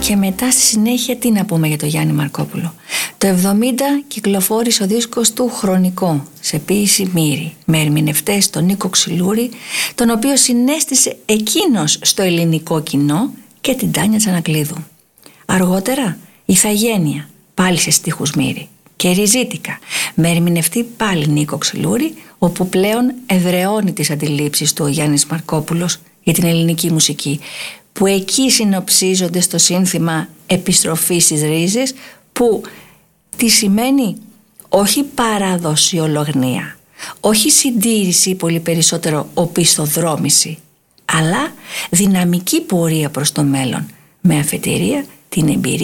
Και μετά στη συνέχεια τι να πούμε για τον Γιάννη Μαρκόπουλο. Το 70 κυκλοφόρησε ο δίσκος του Χρονικό, σε ποίηση Μύρη, με ερμηνευτές τον Νίκο Ξυλούρη, τον οποίο συνέστησε εκείνος στο ελληνικό κοινό, και την Τάνια Τσανακλείδου. Αργότερα η Θαγένεια, πάλι σε στίχους Μύρη, και Ριζίτικα, με ερμηνευτή πάλι Νίκο Ξυλούρη, όπου πλέον εδραιώνει τις αντιλήψεις του ο Γιάννης Μαρκόπουλος για την ελληνική μουσική, που εκεί συνοψίζονται στο σύνθημα «Επιστροφή στις ρίζες», που τι σημαίνει όχι παραδοσιολογνία, όχι συντήρηση, πολύ περισσότερο οπισθοδρόμηση, αλλά δυναμική πορεία προς το μέλλον, με αφετηρία την εμπειρία